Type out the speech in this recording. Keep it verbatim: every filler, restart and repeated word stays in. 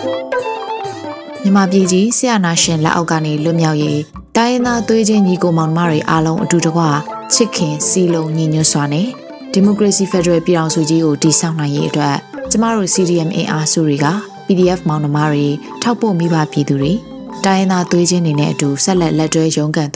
မြန်မာပြည်ကြီးဆရာနာရှင်လက်အောက်ကနေလွတ်မြောက်ရေးတိုင်းရင်းသားသွေးချင်းညီကိုမောင်နှမတွေအားလုံးအတူတကွချစ်ခင်စီလုံးညီညွတ်စွာနဲ့ဒီမိုကရေစီဖက်ဒရယ်ပြည်ထောင်စုကြီးကိုတည်ဆောက်နိုင်ရေးအတွက်ကျမတို့ စီ ဒီ အမ် အင်အားစုတွေက ပီ ဒီ အက်ဖ် မောင်နှမတွေထောက်ပို့မိဘပြည်သူတွေတိုင်းရင်းသားသွေးချင်းတွေနဲ့အတူဆက်လက်လက်တွဲရုန်းကန်